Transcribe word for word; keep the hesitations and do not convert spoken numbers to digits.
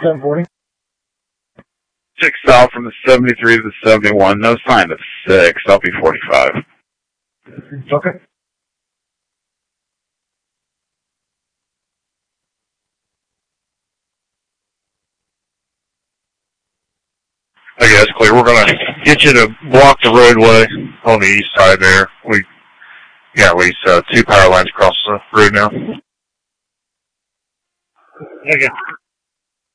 seven forty. Six south from the seventy-three to the seventy-one. No sign of six. I'll be forty-five. Okay. Okay, that's clear. We're going to get you to block the roadway on the east side there. We got at least uh, two power lines across the road now. Okay.